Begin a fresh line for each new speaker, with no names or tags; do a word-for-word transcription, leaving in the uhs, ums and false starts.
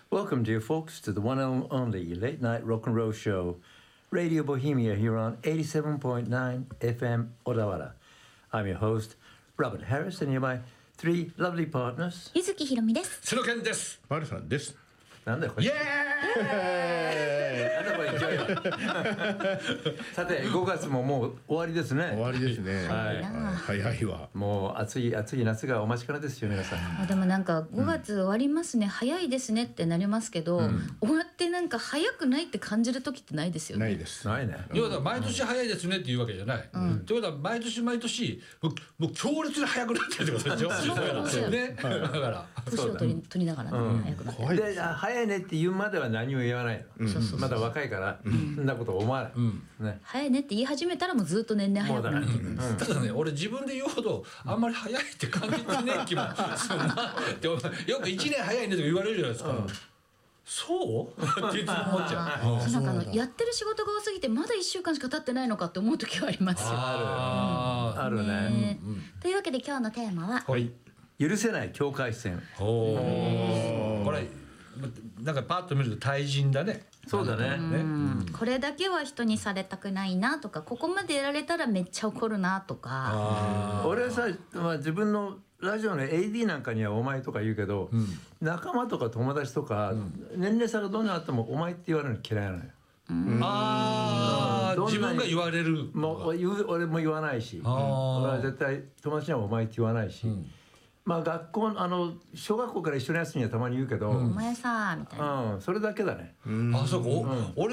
Welcome, dear folks, to the one and only late night rock and roll show, Radio Bohemia, here on eighty-seven point nine F M Odawara. I'm your host, Robert Harris, and you're my three lovely partners.
柚木ひろみです。
瀬野健です。
マルさんです。
なんだよこれ。
イエーイ。
なんだこれ勢いは。さてごがつももう終わりですね。
終わりですね。
はい。
早いわ。
もう暑い暑い夏がお待ちかねですよ皆さん。
あでもなんかごがつ終わりますね、うん、早いですねってなりますけど、うん、終わってなんか早くないって感じる時ってないですよね。
ないです。
ないね。
要は毎年早いですねっていうわけじゃない。うん、ってことは毎年毎年もう、もう強烈に早くなってるってことでしょ。そうね。だから
年を取り取りながらね、うん、早くなってる。
で早いねって言うまでは何も言わないの。うん、まだ若いから、うん、そんなこと思わない。うんね、早
いねって言い始めたらもうずっと年々早くなってるんです。
ただね、俺自分で言うほどあんまり早いって感じてねえ気もするな。よくいちねん早いねとか言われるじゃないですか。うん、そうっていつも思っちゃう。
なんかあのやってる仕事が多すぎてまだいっしゅうかんしか経ってないのかって思う時はありますよ。
ある、うん、あるね、
ね、うん、というわけで今日のテーマは、
はい、許せない境界線。
おこれなんかパッと見ると対人だね。
そうだね。ね、
うん、これだけは人にされたくないなとか、ここまでやられたらめっちゃ怒るなとか。
俺はさ、まあ、自分のラジオの エーディー なんかにはお前とか言うけど、うん、仲間とか友達とか、うん、年齢差がどんなあってもお前って言われるの嫌いなのよ。
うん、ああ、自分が言われる。
もう言う俺も言わないし、俺は絶対友達にはお前って言わないし。うん、まあ学校あの小学校から一緒のやつにはたまに言うけど、
うん、お前さみたいな、
うん、それだけだね。
あ、そうか、うん、俺